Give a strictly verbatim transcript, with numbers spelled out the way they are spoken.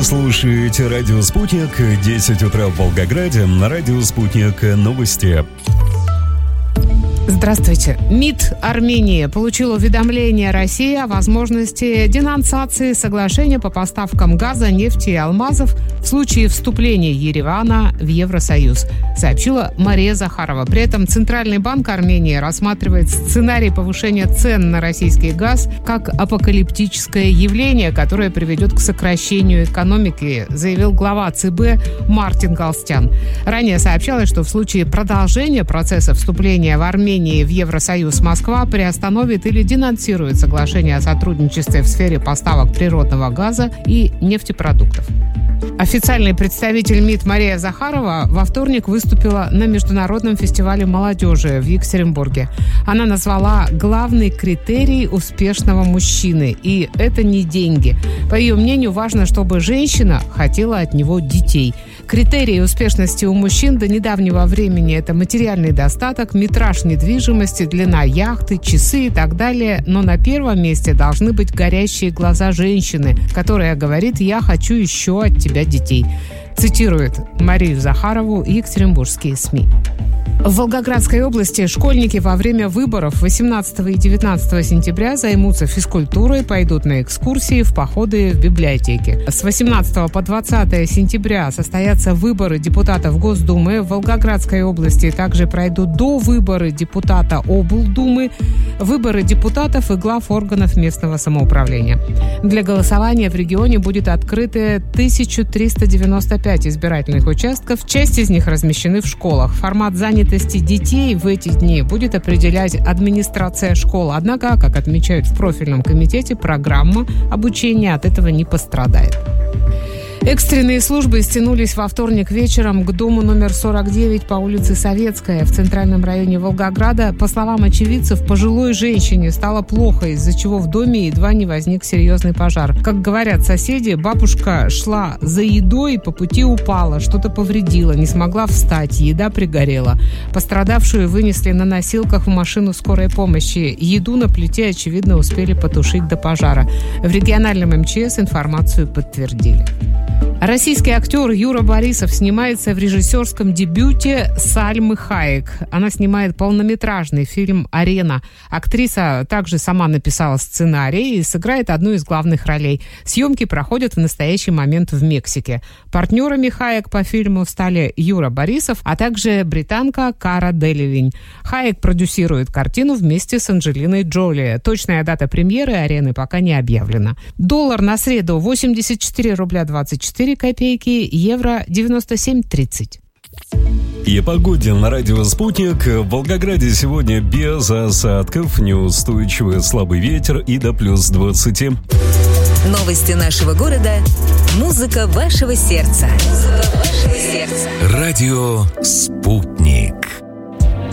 слушаете радио «Спутник», десять утра в Волгограде, на радио «Спутник» новости. Здравствуйте. МИД Армении получил уведомление России о возможности денонсации соглашения по поставкам газа, нефти и алмазов в случае вступления Еревана в Евросоюз, сообщила Мария Захарова. При этом Центральный банк Армении рассматривает сценарий повышения цен на российский газ как апокалиптическое явление, которое приведет к сокращению экономики, заявил глава ЦБ Мартин Галстян. Ранее сообщалось, что в случае продолжения процесса вступления в Армению в Евросоюз Москва приостановит или денонсирует соглашение о сотрудничестве в сфере поставок природного газа и нефтепродуктов. Официальный представитель МИД Мария Захарова во вторник выступила на Международном фестивале молодежи в Екатеринбурге. Она назвала главный критерий успешного мужчины, и это не деньги. По ее мнению, важно, чтобы женщина хотела от него детей. Критерии успешности у мужчин до недавнего времени – это материальный достаток, метраж недвижимости, длина яхты, часы и так далее. Но на первом месте должны быть горящие глаза женщины, которая говорит «я хочу еще от тебя детей», цитирует Марию Захарову екатеринбургские СМИ. В Волгоградской области школьники во время выборов восемнадцатого и девятнадцатого сентября займутся физкультурой, пойдут на экскурсии, в походы в библиотеки. С восемнадцатого по двадцатое сентября состоятся выборы депутатов Госдумы. В Волгоградской области также пройдут до выборы депутата облдумы, выборы депутатов и глав органов местного самоуправления. Для голосования в регионе будет открыто тысяча триста девяносто пять избирательных участков. Часть из них размещены в школах. Формат занятости детей в эти дни будет определять администрация школ. Однако, как отмечают в профильном комитете, программа обучения от этого не пострадает. Экстренные службы стянулись во вторник вечером к дому номер сорок девять по улице Советская в центральном районе Волгограда. По словам очевидцев, пожилой женщине стало плохо, из-за чего в доме едва не возник серьезный пожар. Как говорят соседи, бабушка шла за едой и по пути упала, что-то повредила, не смогла встать, еда пригорела. Пострадавшую вынесли на носилках в машину скорой помощи. Еду на плите, очевидно, успели потушить до пожара. В региональном эм че эс информацию подтвердили. Российский актер Юра Борисов снимается в режиссерском дебюте Сальмы Хаек. Она снимает полнометражный фильм «Арена». Актриса также сама написала сценарий и сыграет одну из главных ролей. Съемки проходят в настоящий момент в Мексике. Партнерами Хаек по фильму стали Юра Борисов, а также британка Кара Делевинь. Хаек продюсирует картину вместе с Анджелиной Джоли. Точная дата премьеры «Арены» пока не объявлена. Доллар на среду восемьдесят четыре рубля двадцать четыре копейки, евро девяносто семь тридцать. И о погоде на радио «Спутник». В Волгограде сегодня без осадков, неустойчивый слабый ветер и до плюс двадцати. Новости нашего города. Музыка вашего сердца. Музыка вашего сердца. Радио «Спутник».